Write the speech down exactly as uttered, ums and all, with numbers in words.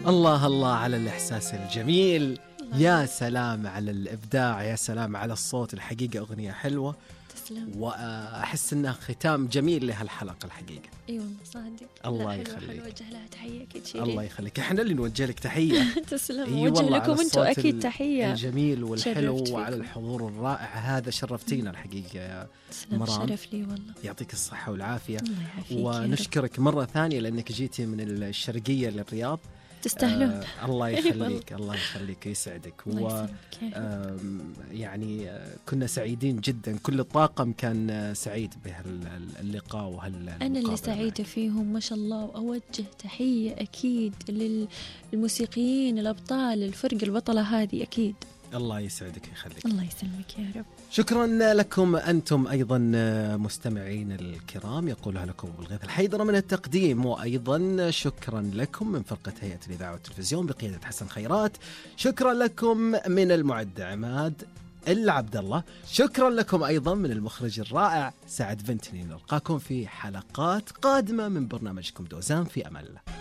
الله الله على الإحساس الجميل، يا سلام على الإبداع، يا سلام على الصوت. الحقيقة أغنية حلوة، تسلم. وأحس أنها ختام جميل لهالحلقة الحقيقة. أي والله صادق. الله لا، يخليك. نوجه لها تحية أكيد شيرين. الله يخليك، إحنا اللي نوجه لك تحية. تسلم. أي وجه والله لكم على أنتم الصوت أكيد تحية. الجميل والحلو شرفت وعلى فيكم. الحضور الرائع هذا، شرفتينا الحقيقة يا تسلم، مرام. شرف لي والله. يعطيك الصحة والعافية. الله يعافيك. ونشكرك مرة ثانية لأنك جيتي من الشرقية للرياض. تستاهلون. آه الله يخليك. الله يخليك يسعدك. و آه يعني آه كنا سعيدين جدا، كل الطاقم كان سعيد بهاللقاء وهالمقابلة. أنا اللي سعيدة فيهم ما شاء الله. وأوجه تحية أكيد للموسيقيين الأبطال، الفرق البطلة هذه أكيد. الله يسعدك ويخليك. الله يسلمك يا رب. شكرا لكم أنتم أيضا مستمعين الكرام، يقولها لكم أبو الغيث الحيدر من التقديم، وأيضا شكرا لكم من فرقة هيئة الإذاعة والتلفزيون بقيادة حسن خيرات. شكرا لكم من المعد عماد العبد الله. شكرا لكم أيضا من المخرج الرائع سعد بنتني. نلقاكم في حلقات قادمة من برنامجكم دوزان، في أمان الله.